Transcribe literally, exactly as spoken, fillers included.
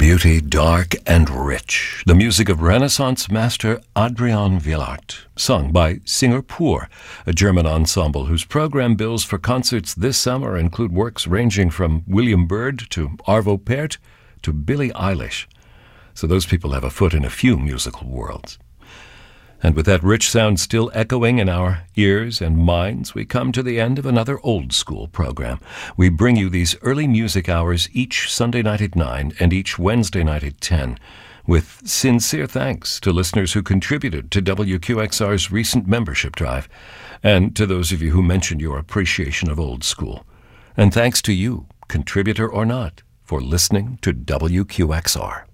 Beauty, dark and rich. The music of Renaissance master Adrian Willaert, sung by Singer Pur, a German ensemble whose program bills for concerts this summer include works ranging from William Byrd to Arvo Pärt to Billie Eilish. So those people have a foot in a few musical worlds. And with that rich sound still echoing in our ears and minds, we come to the end of another old school program. We bring you these early music hours each Sunday night at nine and each Wednesday night at ten, with sincere thanks to listeners who contributed to W Q X R's recent membership drive, and to those of you who mentioned your appreciation of old school. And thanks to you, contributor or not, for listening to W Q X R.